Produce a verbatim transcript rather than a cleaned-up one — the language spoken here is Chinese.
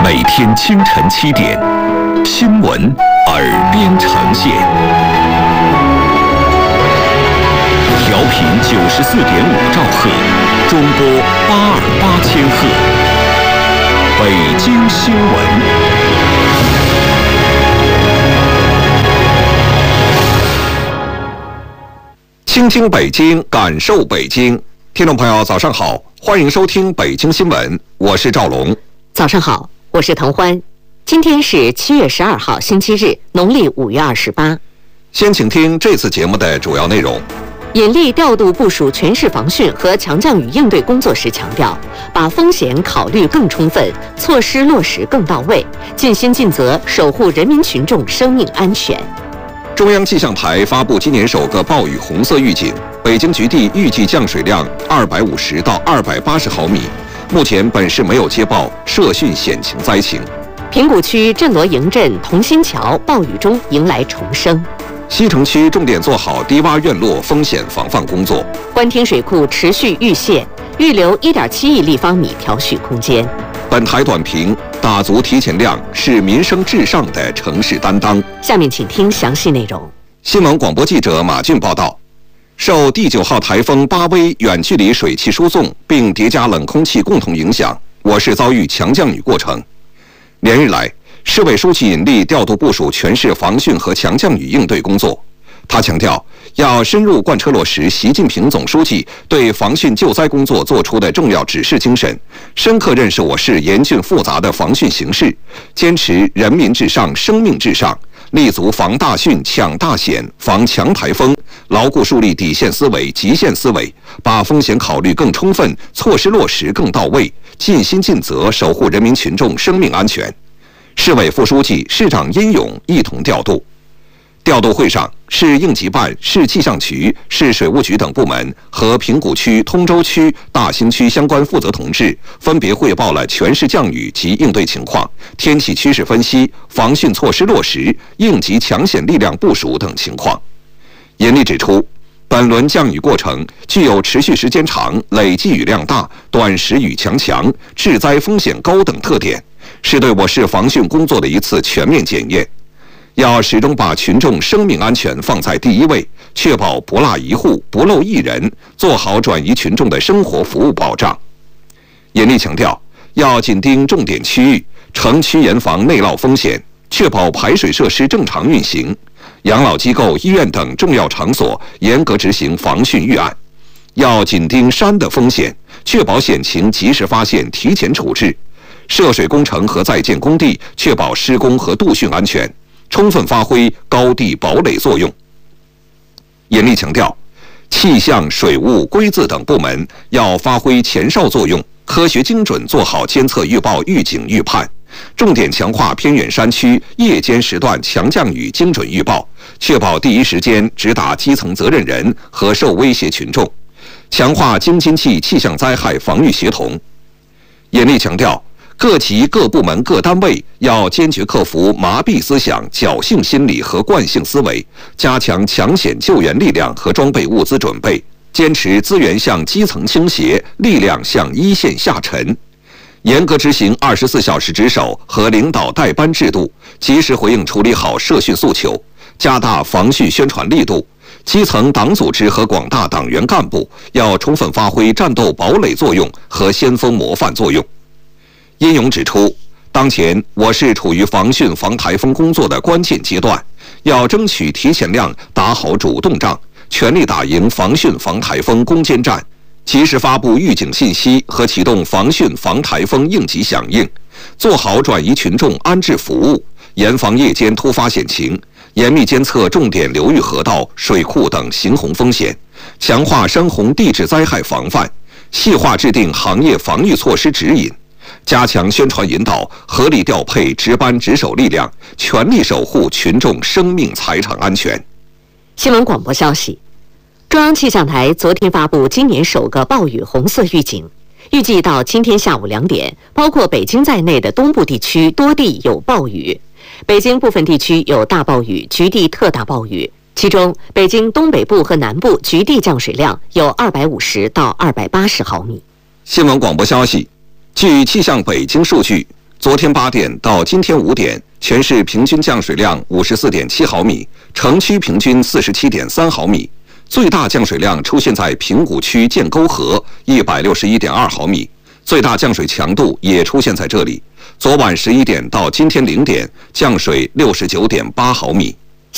每天清晨七点，新闻耳边呈现。调频九十四点五兆赫，中波八二八千赫。北京新闻。倾听北京，感受北京。听众朋友，早上好，欢迎收听北京新闻，我是赵龙。 早上好，我是滕欢。今天是七月十二号，星期日，农历五月二十八。 先请听这次节目的主要内容。 严厉调度部署全市防汛和强降雨应对工作时强调，把风险考虑更充分，措施落实更到位，尽心尽责守护人民群众生命安全。 中央气象台发布今年首个暴雨红色预警，北京局地预计降水量二百五十到二百八十毫米。目前本市没有接报涉汛险情灾情。 平谷区镇罗营镇同心桥暴雨中迎来重生。 西城区重点做好低洼院落风险防范工作。 官厅水库持续预泄，预留一点七亿立方米调蓄空间。 本台短评：打足提前量是民生至上的城市担当。 下面请听详细内容。 新闻广播记者马俊报道。受第九号台风巴威远距离水汽输送并叠加冷空气共同影响，我市遭遇强降雨过程。连日来，市委书记尹力调度部署全市防汛和强降雨应对工作。他强调，要深入贯彻落实习近平总书记对防汛救灾工作作出的重要指示精神，深刻认识我市严峻复杂的防汛形势，坚持人民至上、生命至上，立足防大汛、抢大险、防强台风，牢固树立底线思维、极限思维，把风险考虑更充分，措施落实更到位，尽心尽责守护人民群众生命安全。市委副书记、市长殷勇一同调度。调度会上，市应急办、市气象局、市水务局等部门和平谷区、通州区、大兴区相关负责同志分别汇报了全市降雨及应对情况、天气趋势分析、防汛措施落实、应急抢险力量部署等情况。严厉指出，本轮降雨过程具有持续时间长、累计雨量大、短时雨强强、致灾风险高等特点，是对我市防汛工作的一次全面检验。要始终把群众生命安全放在第一位，确保不落一户、不漏一人，做好转移群众的生活服务保障。严厉强调，要紧盯重点区域，城区严防内涝风险，确保排水设施正常运行。养老机构、医院等重要场所严格执行防汛预案。要紧盯山的风险，确保险情及时发现、提前处置。涉水工程和在建工地，确保施工和渡汛安全。充分发挥高地堡垒作用。严厉强调，气象、水务、规字等部门要发挥前哨作用，科学精准做好监测预报、预警预判，重点强化偏远山区夜间时段强降雨精准预报，确保第一时间直达基层责任人和受威胁群众，强化京津冀气象灾害防御协同。严厉强调，各级各部门各单位要坚决克服麻痹思想、侥幸心理和惯性思维，加强抢险救援力量和装备物资准备，坚持资源向基层倾斜，力量向一线下沉。严格执行二十四小时值守和领导带班制度，及时回应处理好涉汛诉求，加大防汛宣传力度。基层党组织和广大党员干部要充分发挥战斗堡垒作用和先锋模范作用。殷勇指出，当前我市处于防汛防台风工作的关键阶段，要争取提前量，打好主动仗，全力打赢防汛防台风攻坚战，及时发布预警信息和启动防汛防台风应急响应，做好转移群众安置服务，严防夜间突发险情，严密监测重点流域河道、水库等行洪风险，强化山洪地质灾害防范，细化制定行业防御措施指引，加强宣传引导，合理调配值班值守力量，全力守护群众生命财产安全。 新闻广播消息，中央气象台昨天发布今年首个暴雨红色预警，预计到今天下午两点，包括北京在内的东部地区多地有暴雨，北京部分地区有大暴雨、局地特大暴雨。其中，北京东北部和南部局地降水量有二百五十到二百八十毫米。 新闻广播消息，据气象北京数据， 昨天八点到今天五点，全市平均降水量五十四点七毫米，城区平均四十七点三毫米。最大降水量出现在平谷区建沟河一百六十一点二毫米，最大降水强度也出现在这里。昨晚十一点到今天零点，降水六十九点八毫米。